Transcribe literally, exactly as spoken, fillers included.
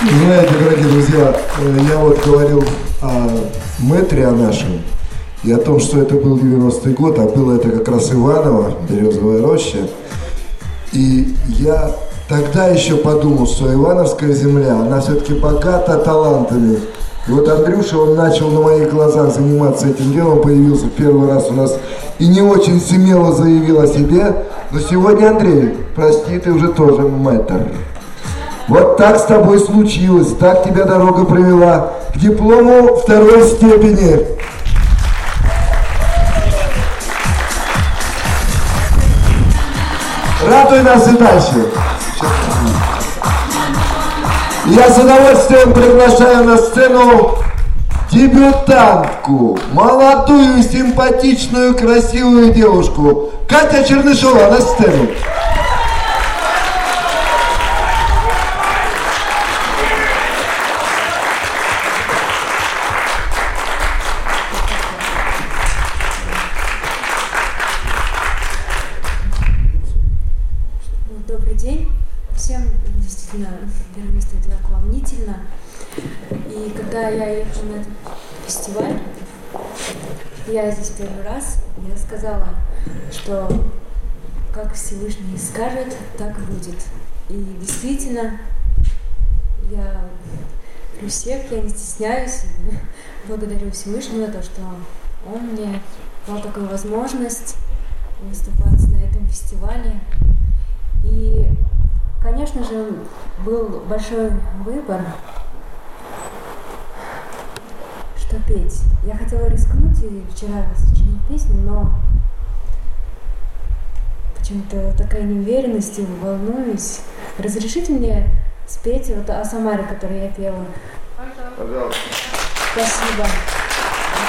Знаете, дорогие друзья, я вот говорил о мэтре, о нашем, и о том, что это был девяностый год, а было это как раз Иваново, Березовая роща. И я тогда еще подумал, что Ивановская земля, она все-таки богата талантами. И вот Андрюша, он начал на моих глазах заниматься этим делом, появился первый раз у нас и не очень смело заявил о себе. Но сегодня, Андрей, прости, ты уже тоже мэтр. Вот так с тобой случилось, так тебя дорога привела к диплому второй степени. Радуй нас и дальше. Я с удовольствием приглашаю на сцену дебютантку, молодую, симпатичную, красивую девушку. Катя Чернышова на сцену. Добрый день. Всем действительно первое место это так волнительно. И когда я ехала на этот фестиваль, я здесь первый раз, я сказала, что как Всевышний скажет, так и будет. И действительно, я при всех, я не стесняюсь, благодарю Всевышнего за то, что он мне дал такую возможность выступать на этом фестивале. И, конечно же, был большой выбор, что петь. Я хотела рискнуть и вчера сочинить песню, но почему-то такая неуверенность, и волнуюсь. Разрешите мне спеть вот о Самаре, которую я пела? Пожалуйста. Спасибо.